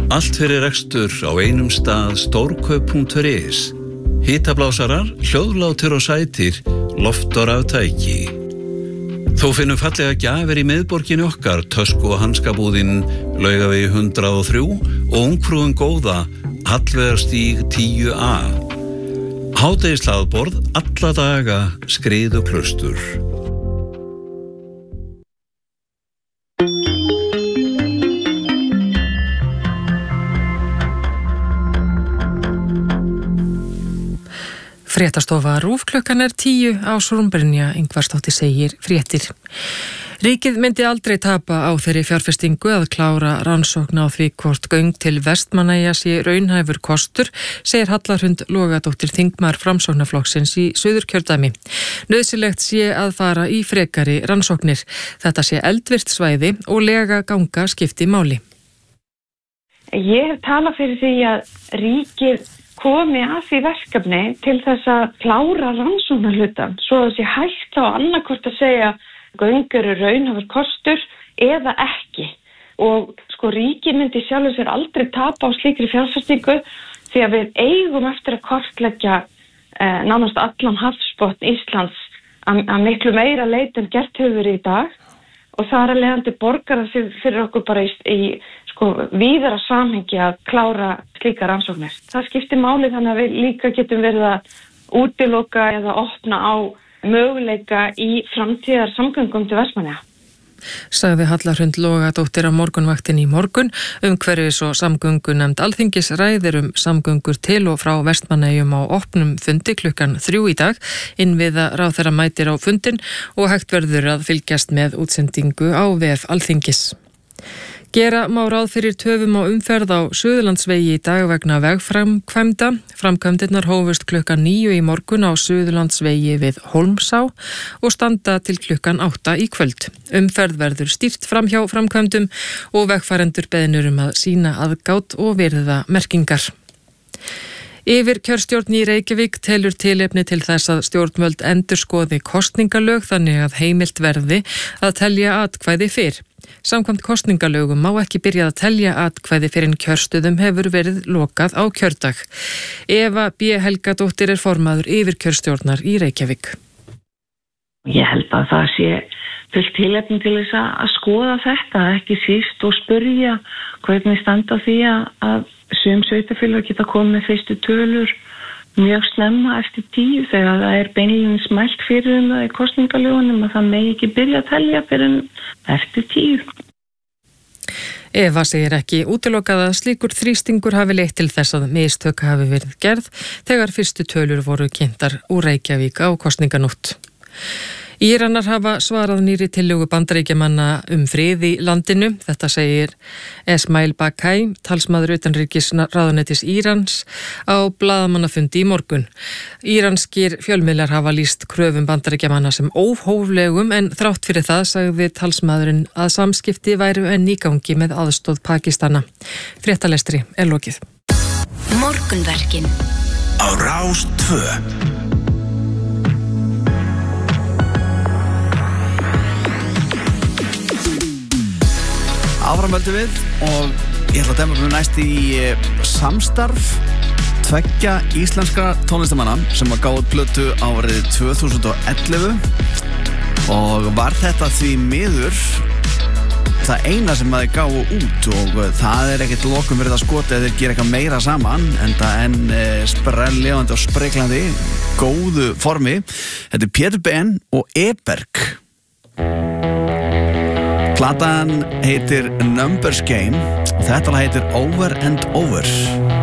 Allt fyrir rekstur á einum stað stórkaup.is. Hitablásarar, hljóðlátur og sætir, loft og raftæki. Þó finnum fallega gjafir í miðborginni okkar, tösku- og hanskabúðin Laugavegi 103 og ungfrúin góða, Hallveigarstíg 10A. Hádegishlaðborð alla daga, Skriðuklaustur. Fréttastofa RÚV klukkan 10 á Brynja Ingvarsdóttir segir fréttir. Ríkið myndi aldrei tapa á þeirri fjárfestingu að klára rannsókn á því hvort göng til Vestmannaeyja sé raunhæfur kostur, segir Halla Hrund Logadóttir þingmaður Framsóknarflokksins í Suðurkjördæmi. Nauðsynlegt sé að fara í frekari rannsóknir. Þetta sé eldvirkt svæði og lega ganga skipti máli. Ég hef talað fyrir því að ríkið komi að því verkefni til þess að klára rannsóknarhlutann svo að það sé hægt á annarkvort að segja göng eru raunhæfur kostur eða ekki. Og ríkið myndi sjálfur sér aldrei tapa á slíkri fjárfestingu því að við eigum eftir að kortleggja nánast allan hafsbotn Íslands að miklu meira leit en gert hefur verið í dag og það er að leiðandi borgar það fyrir okkur bara í víðara samhengi að klára slíka rannsóknir. Það skiptir máli þannig að við líka getum verið að útiloka eða opna á möguleika í framtíðar samgöngum til Vestmannaeyja. Sagði Halla Hrund Logadóttir á morgunvaktinni í morgun. Umhverfis- og samgöngunefnd Alþingis ræðir samgöngur til og frá Vestmannaeyjum á opnum fundi klukkan 3 í dag. Innviða ráðherra mætir á fundin og hægt verður að fylgjast með útsendingu á vef Alþingis. Gera má ráð fyrir töfum á umferð á Suðurlandsvegi í dag vegna vegframkvæmda. Framkvæmdirnar hófust klukkan 9 í morgun á Suðurlandsvegi við Hólmsá og standa til klukkan 8 í kvöld. Umferð verður stýrt framhjá framkvæmdum og vegfarendur beðnir að sýna aðgát og virða merkingar. Yfirkjörstjórn í Reykjavík telur tilefni til þess að stjórnvöld endurskoði kosningalög þannig að heimilt verði að telja atkvæði fyrr. Samkvæmt kosningalögum má ekki byrjað að telja atkvæði fyrir en kjörstöðum hefur verið lokað á kjördag. Eva B. Helgadóttir er formaður yfirkjörstjórnar í Reykjavík. Ég held að það sé fullt tilefni til þess að skoða þetta, ekki síst og spyrja hvernig standa því að sum sveitarfélög geta komið með fyrstu tölur mjög snemma eftir 10 þegar það er beinlínis mælt fyrir það í kosningalögunum að það megi ekki byrja að telja fyrir eftir 10. Eva segir ekki útilokað að slíkur þrýstingur hafi leitt til þess að mistök hafi verið gerð þegar fyrstu tölur voru kynntar úr Reykjavík á kosninganótt. Íranar hafa svarað nýrri tillögu Bandaríkjamanna frið í landinu. Þetta segir Esmail Bakai, talsmaður utanríkisráðuneytis Írans, á blaðamannafundi í morgun. Íranskir fjölmiðlar hafa lýst kröfum Bandaríkjamanna sem óhóflegum en þrátt fyrir það sagði talsmaðurinn að samskipti væru enn í gangi með aðstoð Pakistana. Fréttalestri er lokið. Morgunverkin á Rás 2. Áframöldu við og ég ætla að demma með næst í samstarf tveggja íslenskra tónlistamanna sem var gáð plötu árið 2011 og var þetta því miður það eina sem maður gáðu út og það er ekkert lokum verið að skota eða þeir gera eitthvað meira saman en sprelllifandi og spreglandi góðu formi. Þetta er Pétur Ben og Eberg. Platan heitir Numbers Game og þetta heitir Over and Over.